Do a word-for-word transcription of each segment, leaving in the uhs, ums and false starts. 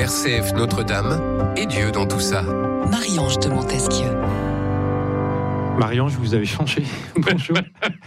R C F Notre-Dame et Dieu dans tout ça. Marie-Ange de Montesquieu. Marie-Ange, vous avez changé. Bonjour.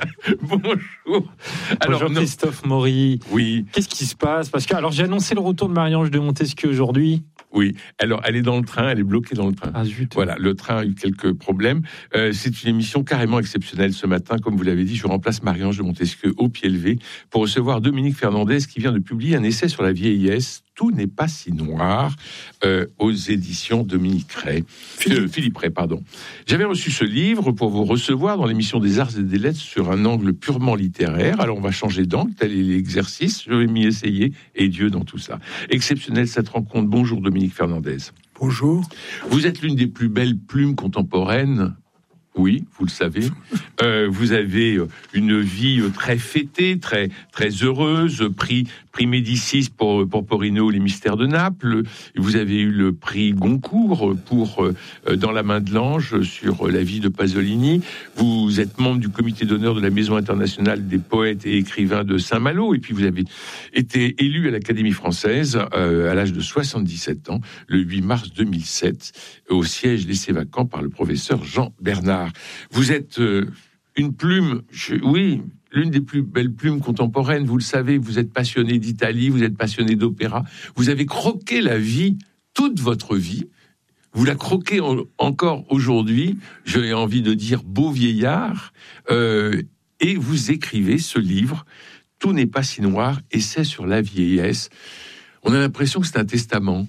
Bonjour. Alors, Bonjour Christophe Maury. Oui. Qu'est-ce qui se passe ? Parce que alors j'ai annoncé le retour de Marie-Ange de Montesquieu aujourd'hui. Oui. Alors, elle est dans le train, elle est bloquée dans le train. Ah zut. Voilà, le train a eu quelques problèmes. Euh, c'est une émission carrément exceptionnelle ce matin. Comme vous l'avez dit, je remplace Marie-Ange de Montesquieu au pied levé pour recevoir Dominique Fernandez qui vient de publier un essai sur la vieillesse. Tout n'est pas si noir, euh, aux éditions Dominique Ray. Philippe. Euh, Philippe Ray, pardon. J'avais reçu ce livre pour vous recevoir dans l'émission des Arts et des Lettres sur un angle purement littéraire. Alors on va changer d'angle, tel est l'exercice. Je vais m'y essayer et Dieu dans tout ça. Exceptionnelle cette rencontre. Bonjour Dominique Fernandez. Bonjour. Vous êtes l'une des plus belles plumes contemporaines. Oui, vous le savez. Euh, vous avez une vie très fêtée, très très heureuse. Prix prix Médicis pour pour Porino, Les Mystères de Naples. Vous avez eu le prix Goncourt pour euh, Dans la main de l'ange sur la vie de Pasolini. Vous êtes membre du comité d'honneur de la Maison internationale des poètes et écrivains de Saint-Malo. Et puis vous avez été élu à l'Académie française euh, à l'âge de soixante-dix-sept ans, le huit mars deux mille sept, au siège laissé vacant par le professeur Jean Bernard. Vous êtes euh, une plume, je, oui, l'une des plus belles plumes contemporaines, vous le savez, vous êtes passionné d'Italie, vous êtes passionné d'opéra, vous avez croqué la vie, toute votre vie, vous la croquez en, encore aujourd'hui, j'ai envie de dire beau vieillard, euh, et vous écrivez ce livre, Tout n'est pas si noir, essai sur la vieillesse. On a l'impression que c'est un testament.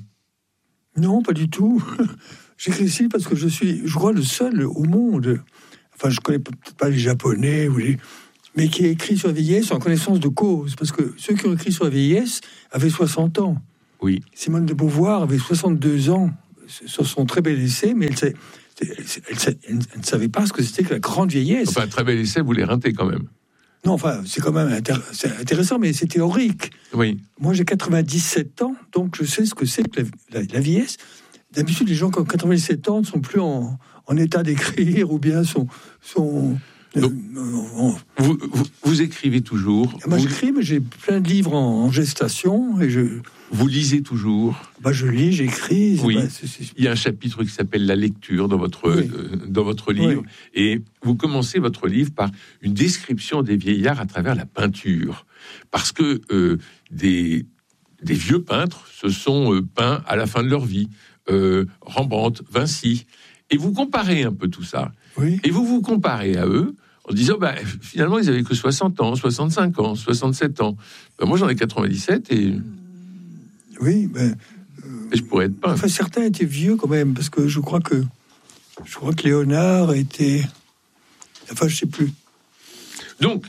Non, pas du tout. J'écris ici parce que je suis, je crois, le seul au monde, enfin, je connais peut-être pas les Japonais, ou les, mais qui a écrit sur la vieillesse en connaissance de cause. Parce que ceux qui ont écrit sur la vieillesse avaient soixante ans. Oui. Simone de Beauvoir avait soixante-deux ans sur son très bel essai, mais elle, elle, elle, elle, elle ne savait pas ce que c'était que la grande vieillesse. Enfin, un très bel essai, vous l'éreintez quand même. Non, enfin, c'est quand même intér- c'est intéressant, mais c'est théorique. Oui. Moi, j'ai quatre-vingt-dix-sept ans, donc je sais ce que c'est que la, la, la vieillesse. D'habitude, les gens qui ont quatre-vingt-dix-sept ans ne sont plus en, en état d'écrire ou bien sont... sont Donc, euh, en... vous, vous, vous écrivez toujours. Moi, vous... j'écris, mais j'ai plein de livres en, en gestation. Et je... Vous lisez toujours. Bah, je lis, j'écris. Oui. Bah, c'est, c'est... Il y a un chapitre qui s'appelle La lecture dans votre, oui. euh, dans votre livre. Oui. Et vous commencez votre livre par une description des vieillards à travers la peinture. Parce que euh, des, des vieux peintres se sont euh, peints à la fin de leur vie. Euh, Rembrandt, Vinci, et vous comparez un peu tout ça, oui. et vous vous comparez à eux en disant, bah, finalement, ils avaient que soixante ans, soixante-cinq ans, soixante-sept ans. Ben, moi, j'en ai quatre-vingt-dix-sept, et... Oui, ben... Euh, et je pourrais être peintre. Enfin, certains étaient vieux, quand même, parce que je crois que... Je crois que Léonard était... Enfin, je sais plus. Donc,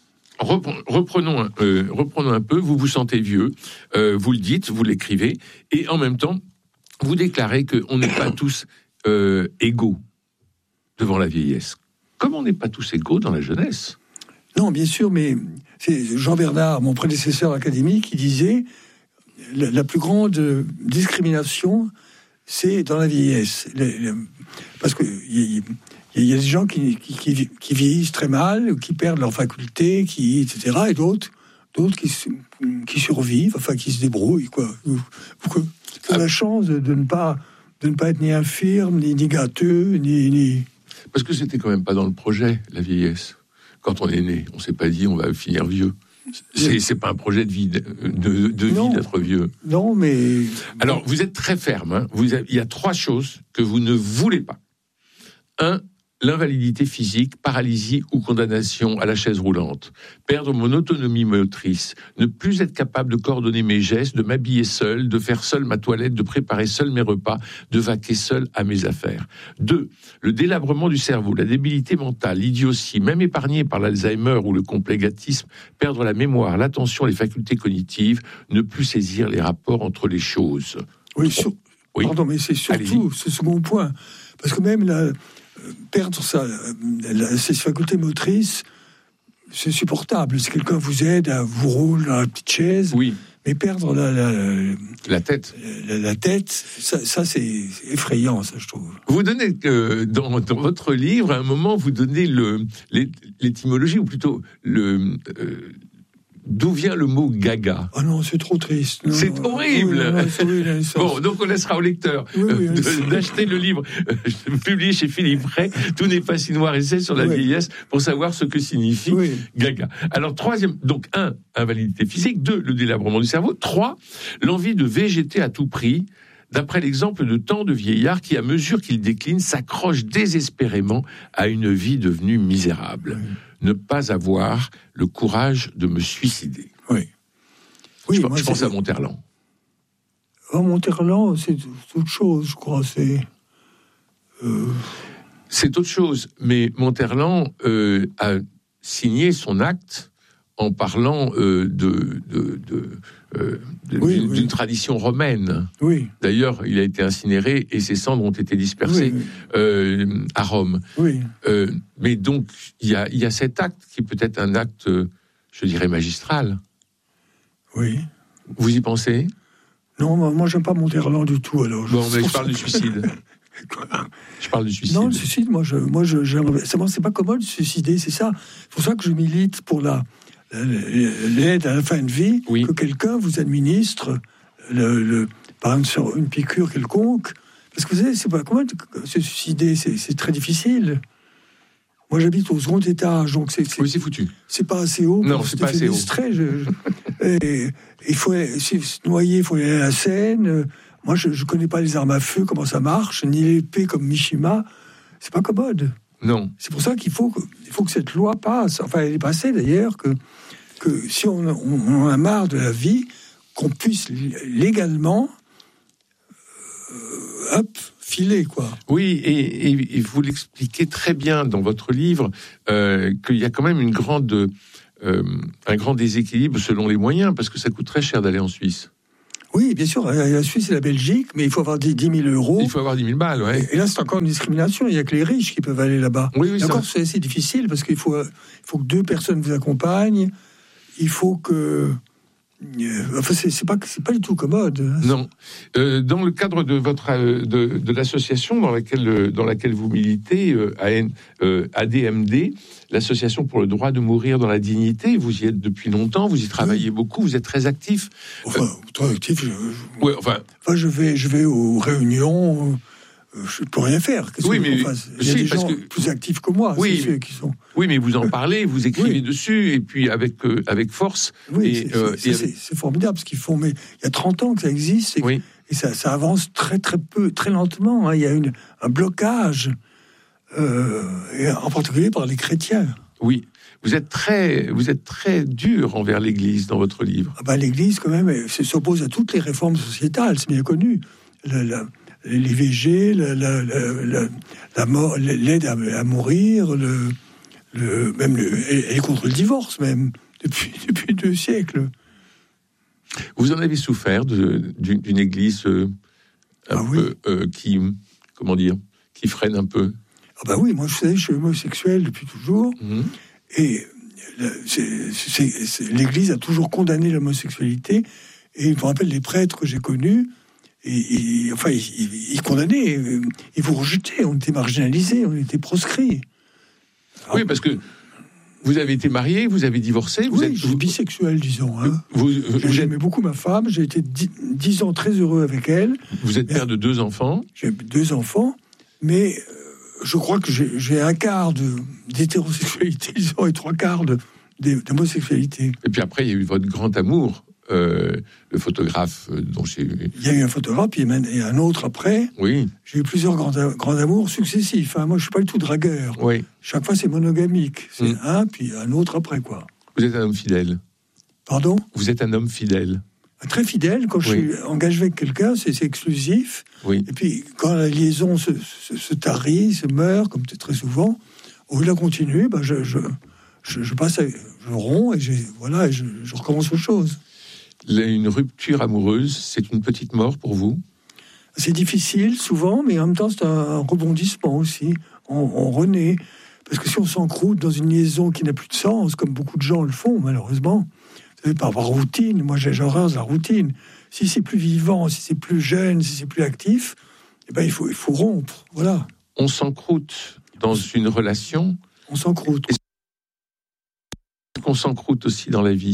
reprenons, euh, reprenons un peu, vous vous sentez vieux, euh, vous le dites, vous l'écrivez, et en même temps, vous déclarez qu'on n'est pas tous euh, égaux devant la vieillesse. Comme on n'est pas tous égaux dans la jeunesse. Non, bien sûr, mais c'est Jean Bernard, mon prédécesseur académique, qui disait la, la plus grande discrimination, c'est dans la vieillesse. Les, les, parce que il y, y a des gens qui, qui, qui, qui vieillissent très mal, qui perdent leurs facultés, qui, et cetera, et d'autres, d'autres qui, qui survivent, enfin qui se débrouillent, quoi. Qui ont la chance de, de ne pas de ne pas être ni infirme, ni, ni gâteux, ni, ni... Parce que c'était quand même pas dans le projet, la vieillesse. Quand on est né, on s'est pas dit on va finir vieux. C'est, c'est pas un projet de vie, de, de, de vie d'être vieux. Non, mais... Alors, vous êtes très ferme. Hein. Vous avez, il y a trois choses que vous ne voulez pas. Un, l'invalidité physique, paralysie ou condamnation à la chaise roulante. Perdre mon autonomie motrice. Ne plus être capable de coordonner mes gestes, de m'habiller seul, de faire seul ma toilette, de préparer seul mes repas, de vaquer seul à mes affaires. Deux, le délabrement du cerveau, la débilité mentale, l'idiotie, même épargnée par l'Alzheimer ou le complégatisme, perdre la mémoire, l'attention, les facultés cognitives, ne plus saisir les rapports entre les choses. Oui, sur... oui. Pardon, mais c'est surtout Allez-y. Ce second point. Parce que même la... perdre sa, la, ses facultés motrices, c'est supportable. Si quelqu'un vous aide, à vous roule dans la petite chaise, oui. Mais perdre la, la, la tête, la, la tête, ça, ça c'est effrayant, ça je trouve. Vous donnez euh, dans, dans votre livre, à un moment, vous donnez le l'étymologie ou plutôt le euh, d'où vient le mot gaga? Ah non, c'est trop triste. Non, c'est non, horrible. Non, non, c'est horrible. Bon, donc on laissera au lecteur oui, oui, euh, oui, de, d'acheter le livre euh, publié chez Philippe Ray, Tout n'est pas si noir et c'est sur la oui. vieillesse, pour savoir ce que signifie oui. gaga. Alors troisième, donc un, invalidité physique, deux, le délabrement du cerveau, trois, l'envie de végéter à tout prix, d'après l'exemple de tant de vieillards qui, à mesure qu'ils déclinent, s'accrochent désespérément à une vie devenue misérable. Oui. Ne pas avoir le courage de me suicider. Oui. Oui, je moi, je pense à Monterland. Oh, Monterland, c'est autre chose, je crois. C'est, euh... c'est autre chose. Mais Monterland euh, a signé son acte en parlant euh, de, de, de, euh, de oui, d'une, oui. d'une tradition romaine. Oui. D'ailleurs, il a été incinéré et ses cendres ont été dispersées oui, oui. Euh, à Rome. Oui. Euh, mais donc, il y a, y a cet acte qui peut être un acte, je dirais, magistral. Oui. Vous y pensez? Non, moi, moi j'aime pas Monterland du tout. Alors, bon, je, mais je parle du suicide. Je parle du suicide. Non, le suicide, moi, je, moi, je, c'est, c'est pas commode de se suicider, c'est ça. C'est pour ça que je milite pour la, la, l'aide à la fin de vie, oui. que quelqu'un vous administre, le, le, par exemple, sur une piqûre quelconque. Parce que vous savez, c'est pas commode de se suicider, c'est, c'est très difficile. Moi, j'habite au second étage, donc c'est, c'est, oui, c'est foutu. C'est pas assez haut. Non, c'est pas assez haut. Je, je, et, il faut si, se noyer, il faut aller à la Seine. Moi, je ne connais pas les armes à feu, comment ça marche, ni l'épée comme Mishima. C'est pas commode. Non. C'est pour ça qu'il faut que, il faut que cette loi passe. Enfin, elle est passée d'ailleurs, que, que si on, on, on a marre de la vie, qu'on puisse légalement euh, hop, filer, quoi. Oui, et, et, et vous l'expliquez très bien dans votre livre, euh, qu'il y a quand même une grande, euh, un grand déséquilibre selon les moyens, parce que ça coûte très cher d'aller en Suisse. Oui, bien sûr, la Suisse et la Belgique, mais il faut avoir dix mille euros. Il faut avoir dix mille balles, ouais. Et là, c'est encore une discrimination, il n'y a que les riches qui peuvent aller là-bas. Oui, oui, et encore, c'est assez difficile, parce qu'il faut, il faut que deux personnes vous accompagnent, il faut que... Enfin, c'est, c'est, pas, c'est pas du tout commode. Non. Euh, dans le cadre de votre euh, de, de l'association dans laquelle dans laquelle vous militez, euh, euh, A D M D, l'association pour le droit de mourir dans la dignité, vous y êtes depuis longtemps, vous y travaillez oui. beaucoup, vous êtes très actif. Enfin, euh, très actif. Je, je, ouais, enfin, enfin, je vais, je vais aux réunions. Je ne peux rien faire. Qu'est-ce oui, que mais il y a si, des gens que... plus actifs que moi. Oui, c'est ceux qui sont. Oui, mais vous en parlez, vous écrivez oui. dessus, et puis avec euh, avec force. Oui, et, c'est, euh, c'est, et c'est, avec... c'est formidable ce qu'ils font. Mais il y a trente ans que ça existe, et, oui. et ça, ça avance très très peu, très lentement. Hein. Il y a une, un blocage, euh, et en particulier par les chrétiens. Oui. Vous êtes très, vous êtes très dur envers l'Église dans votre livre. Ah ben, l'Église, quand même, elle s'oppose à toutes les réformes sociétales, c'est bien connu. Le, le, l'I V G, la, la, la, la, la mort, l'aide à, à mourir, le, le, même le, elle est contre le divorce, même, depuis, depuis deux siècles. Vous en avez souffert de, d'une, d'une église euh, un ah peu, oui. euh, qui, comment dire, qui freine un peu? Ah ben oui, moi, je sais, je suis homosexuel depuis toujours, mmh. et c'est, c'est, c'est, l'Église a toujours condamné l'homosexualité, et je me rappelle les prêtres que j'ai connus, Et, et, enfin, ils, ils condamnaient, ils vous rejetaient, on était marginalisés, on était proscrits. Alors, oui, parce que vous avez été marié, vous avez divorcé, vous oui, êtes je suis bisexuel, disons. Hein. Vous, vous, J'aimais êtes... beaucoup ma femme, j'ai été dix ans très heureux avec elle. Vous êtes père de deux enfants. J'ai deux enfants, mais euh, je crois que j'ai, j'ai un quart de, d'hétérosexualité, disons, et trois quarts de, d'homosexualité. Et puis après, il y a eu votre grand amour. Euh, le photographe euh, dont j'ai eu... Il y a eu un photographe, puis il y a un autre après. Oui. J'ai eu plusieurs grands, grands amours successifs. Hein. Moi, je ne suis pas du tout dragueur. Oui. Chaque fois, c'est monogamique. C'est mmh. un, puis un autre après, quoi. Vous êtes un homme fidèle. Pardon ? Vous êtes un homme fidèle. Très fidèle. Quand je oui. suis engagé avec quelqu'un, c'est, c'est exclusif. Oui. Et puis, quand la liaison se, se, se tarit, se meurt, comme c'est très souvent, au lieu de la continuer, ben je, je, je, je passe, à, je romps et, voilà, et je, je recommence autre chose. Une rupture amoureuse, c'est une petite mort pour vous? C'est difficile, souvent, mais en même temps, c'est un rebondissement aussi. On, on renaît. Parce que si on s'encroute dans une liaison qui n'a plus de sens, comme beaucoup de gens le font, malheureusement, vous savez, par, par routine, moi j'ai horreur de la routine. Si c'est plus vivant, si c'est plus jeune, si c'est plus actif, eh ben, il faut, il faut rompre. Voilà. On s'encroute dans une relation. On s'encroute. Est-ce qu'on s'encroute aussi dans la vie?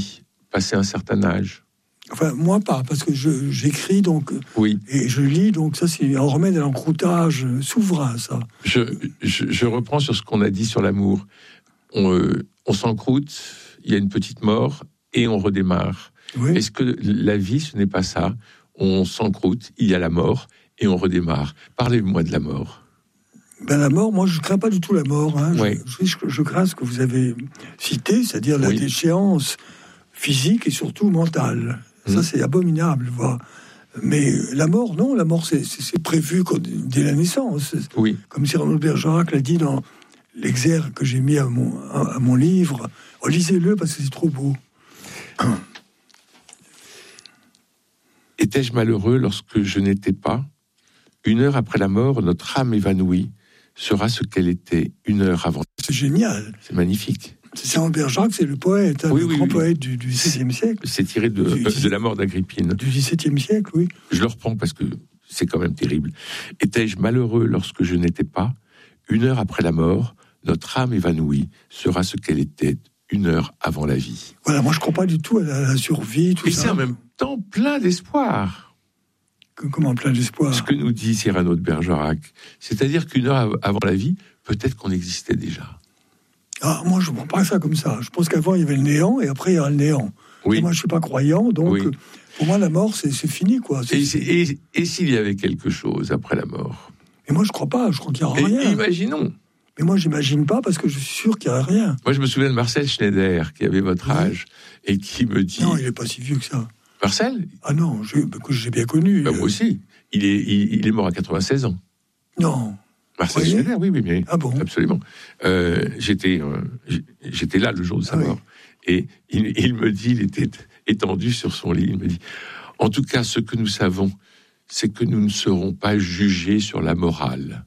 passé un certain âge. Enfin, moi pas, parce que je, j'écris donc, Oui. et je lis, donc ça c'est un remède à l'encroutage souverain, ça. Je, je, je reprends sur ce qu'on a dit sur l'amour. On, euh, on s'encroute, il y a une petite mort, et on redémarre. Oui. Est-ce que la vie, ce n'est pas ça? On s'encroute, il y a la mort, et on redémarre. Parlez-moi de la mort. Ben, la mort, moi je ne crains pas du tout la mort. Hein. Oui. Je, je, je crains ce que vous avez cité, c'est-à-dire la Oui. déchéance physique et surtout mentale. Ça, Mmh. c'est abominable. Voilà. Mais la mort, non, la mort, c'est, c'est, c'est prévu dès la naissance. Oui. Comme Cyrano de Bergerac l'a dit dans l'exergue que j'ai mis à mon, à, à mon livre. Oh, lisez-le parce que c'est trop beau. Étais-je malheureux lorsque je n'étais pas? Une heure après la mort, notre âme évanouie sera ce qu'elle était une heure avant. C'est génial. C'est magnifique. C'est Cyrano de Bergerac, c'est le poète, hein, Oui, le oui, grand oui. poète du, du dix-septième siècle. C'est tiré de, Du- de la mort d'Agrippine. Du dix-septième siècle, oui. Je le reprends parce que c'est quand même terrible. Étais-je malheureux lorsque je n'étais pas? Une heure après la mort, notre âme évanouie sera ce qu'elle était une heure avant la vie. Voilà, moi je crois pas du tout à la, à la survie, tout Et ça. c'est en même temps plein d'espoir, Comment plein d'espoir. ce que nous dit Cyrano de Bergerac. C'est-à-dire qu'une heure av- avant la vie, peut-être qu'on existait déjà. Ah, moi je ne prends pas ça comme ça. Je pense qu'avant il y avait le néant et après il y aura le néant. Oui. Et moi je suis pas croyant, donc Oui. euh, pour moi la mort c'est, c'est fini, quoi. C'est- Et, c'est- et- et s'il y avait quelque chose après la mort? Mais moi je crois pas, je crois qu'il y aura Et, rien. et imaginons. Mais moi j'imagine pas parce que je suis sûr qu'il y a rien. Moi, je me souviens de Marcel Schneider, qui avait votre Oui. âge, et qui me dit... Non, il est pas si vieux que ça. Marcel, Ah non, je, que j'ai bien connu. bah, euh, moi aussi, il est, il, il est mort à quatre-vingt-seize ans. Non. Marcel Voyez Schneider, oui, oui, mais Ah bon. absolument. Euh, j'étais, euh, j'- j'étais là le jour de sa Ah oui. mort. Et il, il me dit, il était étendu sur son lit, il me dit, en tout cas, ce que nous savons, c'est que nous ne serons pas jugés sur la morale.